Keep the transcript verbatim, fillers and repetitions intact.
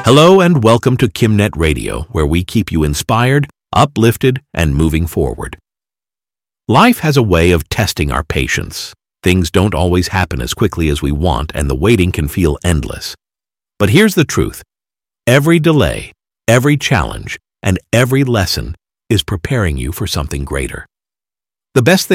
Hello and welcome to KimNet Radio, where we keep you inspired, uplifted, and moving forward. Life has a way of testing our patience. Things don't always happen as quickly as we want, and the waiting can feel endless. But here's the truth. Every delay, every challenge, and every lesson is preparing you for something greater. The best thing